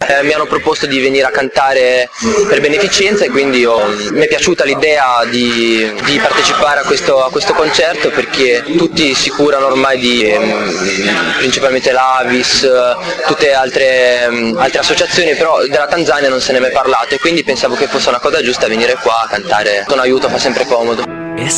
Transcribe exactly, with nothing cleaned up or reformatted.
eh, mi hanno proposto di venire a cantare per beneficenza, e quindi ho, mi è piaciuta l'idea di, di partecipare a questo, a questo concerto, perché tutti si curano ormai di ehm, principalmente l'Avis, tutte altre, ehm, altre associazioni, però della Tanzania non se ne è mai parlato, e quindi pensavo che fosse una cosa giusta venire qua a cantare. Un aiuto fa sempre comodo.